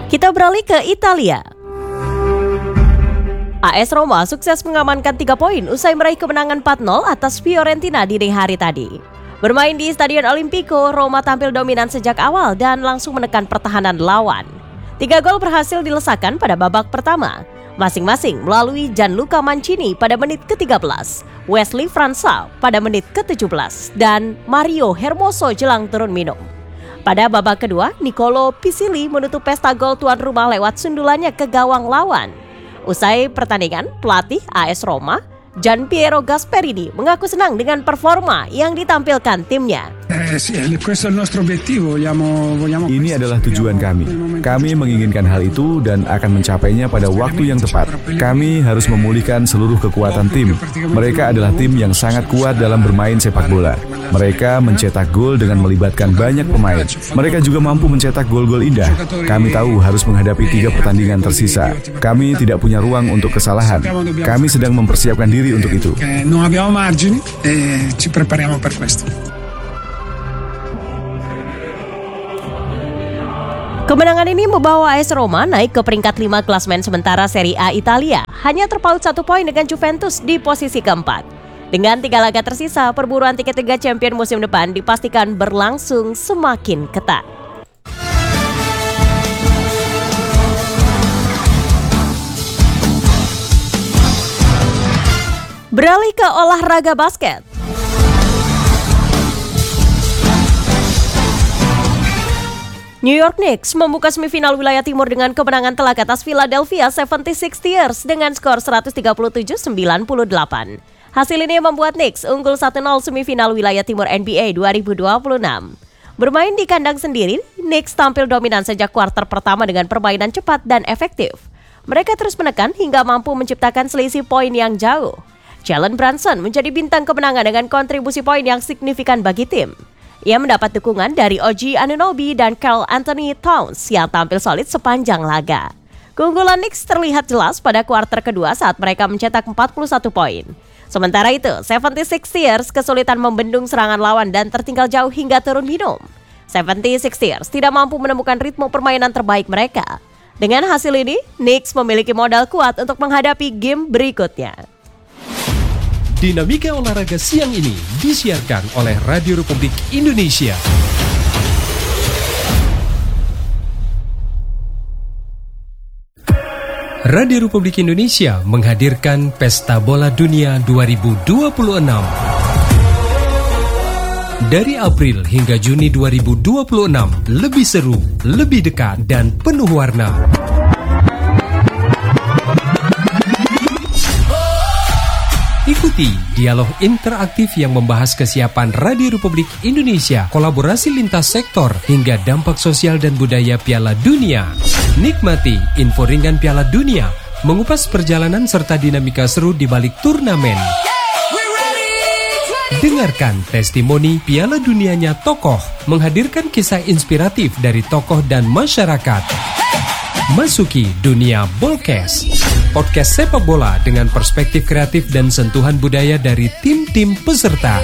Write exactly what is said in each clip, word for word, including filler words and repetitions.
Kita beralih ke Italia. A S Roma sukses mengamankan tiga poin usai meraih kemenangan empat nol atas Fiorentina dini hari tadi. Bermain di Stadion Olimpico, Roma tampil dominan sejak awal dan langsung menekan pertahanan lawan. Tiga gol berhasil dilesakan pada babak pertama, masing-masing melalui Gianluca Mancini pada menit ke tiga belas, Wesley França pada menit ke tujuh belas, dan Mario Hermoso jelang turun minum. Pada babak kedua, Nicolo Pisilli menutup pesta gol tuan rumah lewat sundulannya ke gawang lawan. Usai pertandingan, pelatih A S Roma, Gianpiero Gasperini, mengaku senang dengan performa yang ditampilkan timnya. Ini adalah tujuan kami. Kami menginginkan hal itu dan akan mencapainya pada waktu yang tepat. Kami harus memulihkan seluruh kekuatan tim. Mereka adalah tim yang sangat kuat dalam bermain sepak bola. Mereka mencetak gol dengan melibatkan banyak pemain. Mereka juga mampu mencetak gol-gol indah. Kami tahu harus menghadapi tiga pertandingan tersisa. Kami tidak punya ruang untuk kesalahan. Kami sedang mempersiapkan diri untuk itu. Kemenangan ini membawa A S Roma naik ke peringkat lima klasemen sementara Serie A Italia, hanya terpaut satu poin dengan Juventus di posisi keempat. Dengan tiga laga tersisa, perburuan tiket Liga Champions musim depan dipastikan berlangsung semakin ketat. Beralih ke olahraga basket. New York Knicks membuka semifinal wilayah timur dengan kemenangan telak atas Philadelphia tujuh puluh enam ers dengan skor seratus tiga puluh tujuh sembilan puluh delapan. Hasil ini membuat Knicks unggul satu nol semifinal wilayah timur N B A dua ribu dua puluh enam. Bermain di kandang sendiri, Knicks tampil dominan sejak kuarter pertama dengan permainan cepat dan efektif. Mereka terus menekan hingga mampu menciptakan selisih poin yang jauh. Jalen Brunson menjadi bintang kemenangan dengan kontribusi poin yang signifikan bagi tim. Ia mendapat dukungan dari O G Anunoby dan Karl Anthony Towns yang tampil solid sepanjang laga. Keunggulan Knicks terlihat jelas pada kuarter kedua saat mereka mencetak empat puluh satu poin. Sementara itu, tujuh puluh enam ers kesulitan membendung serangan lawan dan tertinggal jauh hingga turun minum. tujuh puluh enam ers tidak mampu menemukan ritme permainan terbaik mereka. Dengan hasil ini, Knicks memiliki modal kuat untuk menghadapi game berikutnya. Dinamika olahraga siang ini disiarkan oleh Radio Republik Indonesia. Radio Republik Indonesia menghadirkan Pesta Bola Dunia dua ribu dua puluh enam. Dari April hingga Juni dua ribu dua puluh enam, lebih seru, lebih dekat, dan penuh warna. Ikuti dialog interaktif yang membahas kesiapan Radio Republik Indonesia, kolaborasi lintas sektor, hingga dampak sosial dan budaya Piala Dunia. Nikmati info ringan Piala Dunia, mengupas perjalanan serta dinamika seru di balik turnamen. Dengarkan testimoni Piala Dunianya tokoh, menghadirkan kisah inspiratif dari tokoh dan masyarakat. Masuki dunia Bolkes, podcast sepak bola dengan perspektif kreatif dan sentuhan budaya dari tim-tim peserta.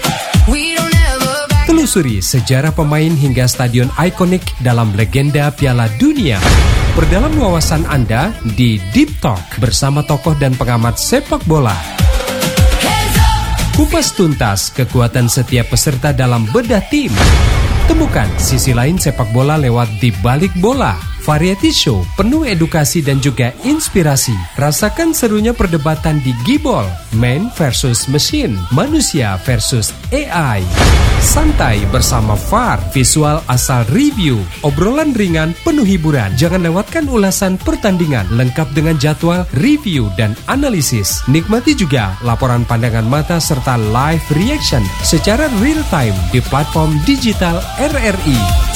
Telusuri sejarah pemain hingga stadion ikonik dalam legenda Piala Dunia. Perdalam wawasan Anda di Deep Talk bersama tokoh dan pengamat sepak bola. Kupas tuntas kekuatan setiap peserta dalam bedah tim. Temukan sisi lain sepak bola lewat Di Balik Bola. Variety show penuh edukasi dan juga inspirasi. Rasakan serunya perdebatan di Gibol, man versus machine, manusia versus A I. Santai bersama V A R, visual asal review, obrolan ringan penuh hiburan. Jangan lewatkan ulasan pertandingan lengkap dengan jadwal, review, dan analisis. Nikmati juga laporan pandangan mata serta live reaction secara real time di platform digital R R I.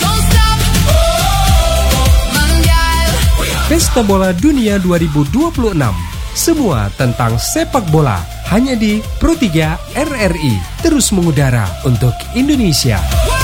Pesta Bola Dunia dua ribu dua puluh enam. Semua tentang sepak bola hanya di Pro tiga R R I. Terus mengudara untuk Indonesia.